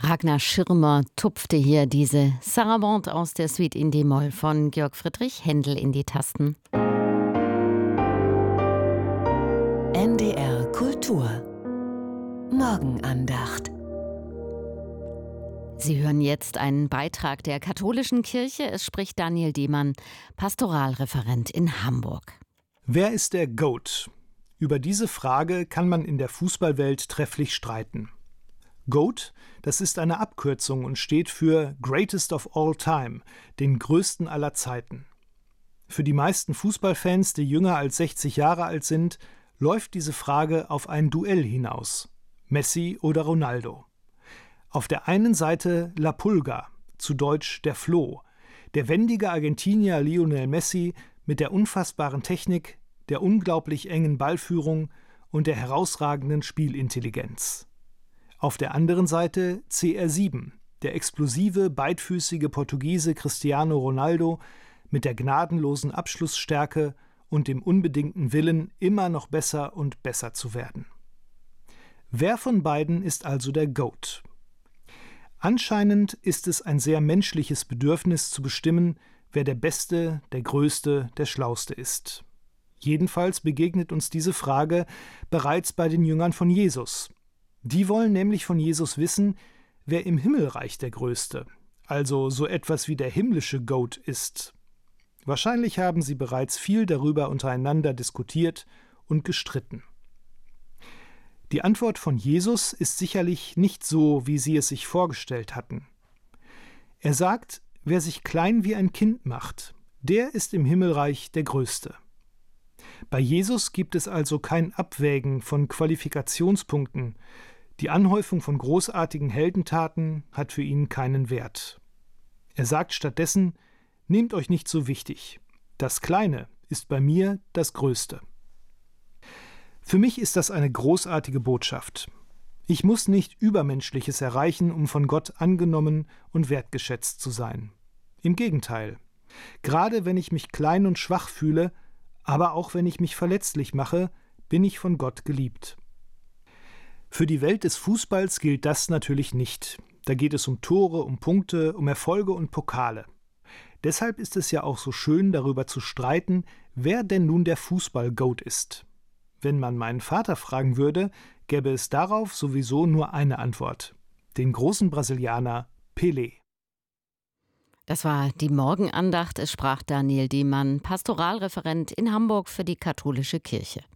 Ragnar Schirmer tupfte hier diese Sarabande aus der Suite in d-Moll von Georg Friedrich Händel in die Tasten. NDR Kultur Morgenandacht. Sie hören jetzt einen Beitrag der Katholischen Kirche. Es spricht Daniel Diemann, Pastoralreferent in Hamburg. Wer ist der GOAT? Über diese Frage kann man in der Fußballwelt trefflich streiten. GOAT, das ist eine Abkürzung und steht für Greatest of All Time, den größten aller Zeiten. Für die meisten Fußballfans, die jünger als 60 Jahre alt sind, läuft diese Frage auf ein Duell hinaus: Messi oder Ronaldo. Auf der einen Seite La Pulga, zu Deutsch der Floh, der wendige Argentinier Lionel Messi mit der unfassbaren Technik, der unglaublich engen Ballführung und der herausragenden Spielintelligenz. Auf der anderen Seite CR7, der explosive, beidfüßige Portugiese Cristiano Ronaldo mit der gnadenlosen Abschlussstärke und dem unbedingten Willen, immer noch besser und besser zu werden. Wer von beiden ist also der GOAT? Anscheinend ist es ein sehr menschliches Bedürfnis zu bestimmen, wer der Beste, der Größte, der Schlauste ist. Jedenfalls begegnet uns diese Frage bereits bei den Jüngern von Jesus. Die wollen nämlich von Jesus wissen, wer im Himmelreich der Größte, also so etwas wie der himmlische GOAT ist. Wahrscheinlich haben sie bereits viel darüber untereinander diskutiert und gestritten. Die Antwort von Jesus ist sicherlich nicht so, wie sie es sich vorgestellt hatten. Er sagt, wer sich klein wie ein Kind macht, der ist im Himmelreich der Größte. Bei Jesus gibt es also kein Abwägen von Qualifikationspunkten. Die Anhäufung von großartigen Heldentaten hat für ihn keinen Wert. Er sagt stattdessen: Nehmt euch nicht so wichtig. Das Kleine ist bei mir das Größte. Für mich ist das eine großartige Botschaft. Ich muss nicht Übermenschliches erreichen, um von Gott angenommen und wertgeschätzt zu sein. Im Gegenteil. Gerade wenn ich mich klein und schwach fühle, aber auch wenn ich mich verletzlich mache, bin ich von Gott geliebt. Für die Welt des Fußballs gilt das natürlich nicht. Da geht es um Tore, um Punkte, um Erfolge und Pokale. Deshalb ist es ja auch so schön, darüber zu streiten, wer denn nun der Fußball-GOAT ist. Wenn man meinen Vater fragen würde, gäbe es darauf sowieso nur eine Antwort: den großen Brasilianer Pelé. Das war die Morgenandacht. Es sprach Daniel Diemann, Pastoralreferent in Hamburg für die Katholische Kirche.